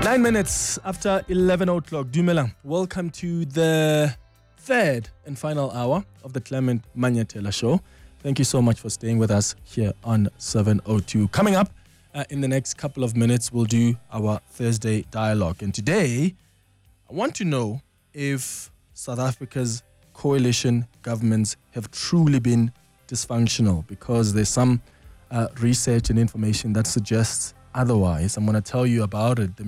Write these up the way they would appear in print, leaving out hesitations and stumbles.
9 minutes after 11 o'clock. Dumelang, welcome to the third and final hour of the Clement Manyatela Show. Thank you so much for staying with us here on 702. Coming up in the next couple of minutes, we'll do our Thursday dialogue. And today, I want to know if South Africa's coalition governments have truly been dysfunctional, because there's some research and information that suggests otherwise. I'm going to tell you about it.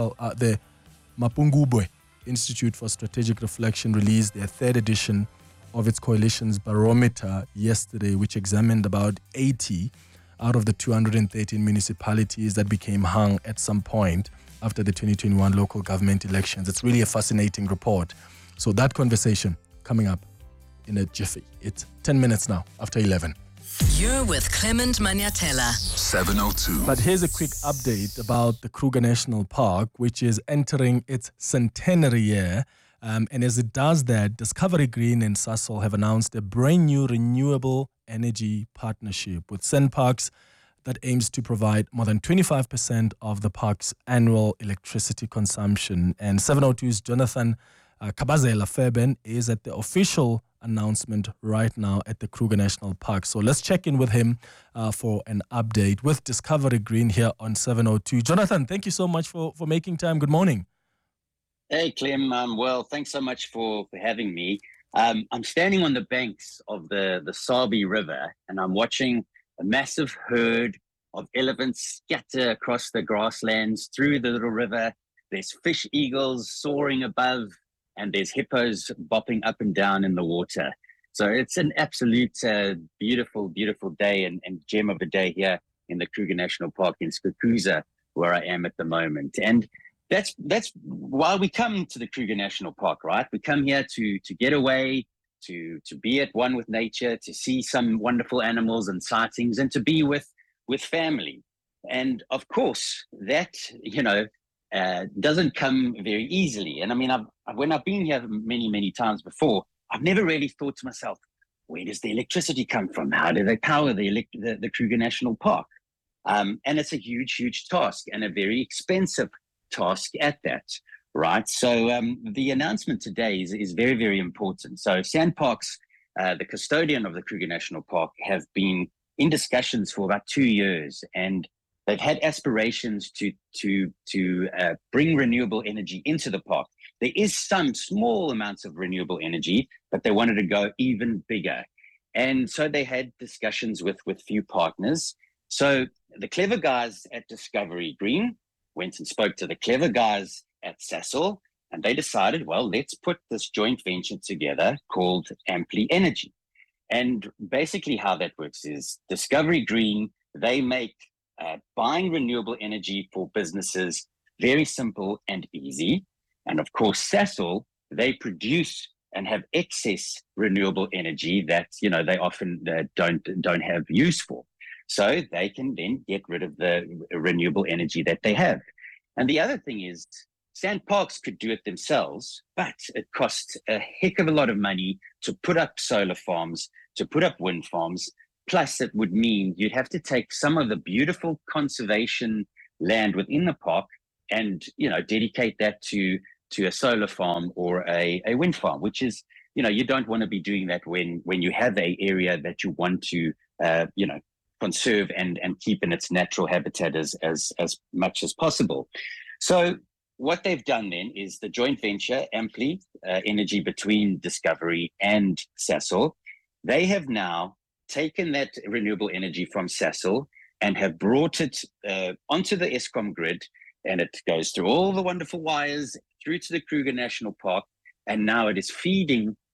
The Mapungubwe Institute for Strategic Reflection released their third edition of its coalition's barometer yesterday, which examined about 80 out of the 213 municipalities that became hung at some point after the 2021 local government elections. It's really a fascinating report. So that conversation coming up in a jiffy. It's 10 minutes now after 11. You're with Clement Manyatela. 702. But here's a quick update about the Kruger National Park, which is entering its centenary year. And as it does that, Discovery Green and Sasol have announced a brand new renewable energy partnership with SENParks that aims to provide more than 25% of the park's annual electricity consumption. And 702's Jonathan Kabazela Fairbairn is at the official announcement right now at the Kruger National Park. So let's check in with him for an update with Discovery Green here on 702. Jonathan, thank you so much for making time. Good morning. Hey, Clem. Well, thanks so much for having me. I'm standing on the banks of the Sabi River, and I'm watching a massive herd of elephants scatter across the grasslands through the little river. There's fish eagles soaring above, and there's hippos bopping up and down in the water. So it's an absolute beautiful, beautiful day and gem of a day here in the Kruger National Park in Skukuza, where I am at the moment. And that's why we come to the Kruger National Park, right? We come here to get away, to be at one with nature, to see some wonderful animals and sightings, and to be with family. And of course, that, doesn't come very easily. And I mean, when I've been here many, many times before, I've never really thought to myself, where does the electricity come from? How do they power the Kruger National Park? And it's a huge, huge task, and a very expensive task at that, right? So the announcement today is very, very important. So SANParks, the custodian of the Kruger National Park, have been in discussions for about 2 years, and they've had aspirations to bring renewable energy into the park. There is some small amounts of renewable energy, but they wanted to go even bigger. And so they had discussions with few partners. So the clever guys at Discovery Green went and spoke to the clever guys at Sasol, and they decided, well, let's put this joint venture together called Amply Energy. And basically how that works is Discovery Green, they make buying renewable energy for businesses very simple and easy. And of course, Sasol, they produce and have excess renewable energy that, they often don't have use for. So they can then get rid of the renewable energy that they have. And the other thing is, SANParks could do it themselves, but it costs a heck of a lot of money to put up solar farms, to put up wind farms. Plus, it would mean you'd have to take some of the beautiful conservation land within the park and, dedicate that to a solar farm or a wind farm, which is, you don't want to be doing that when you have an area that you want to, conserve and keep in its natural habitat as much as possible. So what they've done then is the joint venture, Amply Energy, between Discovery and Sasol, they have now taken that renewable energy from Sasol and have brought it onto the Eskom grid, and it goes through all the wonderful wires through to the Kruger National Park, and now it is feeding